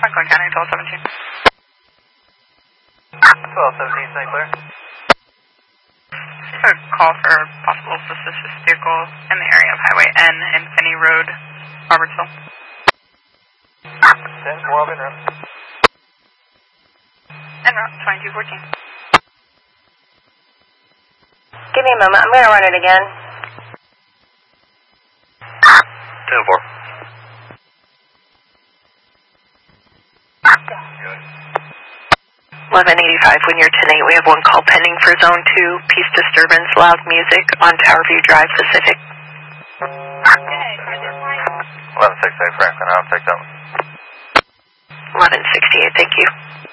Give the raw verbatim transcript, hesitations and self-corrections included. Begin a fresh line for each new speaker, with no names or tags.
Franklin County, twelve seventeen.
twelve seventeen, Saint Clair.
A call for possible suspicious vehicle in the area of Highway N and Finney Road, Robertsville.
ten twelve en route.
En route, twenty-two fourteen.
Give me a moment, I'm going to run it again.
ten four.
eleven eighty-five, when you're ten eight, we have one call pending for Zone two, peace disturbance, loud music on Towerview Drive, Pacific.
eleven sixty-eight, Franklin, I'll take that one.
eleven sixty-eight, thank you.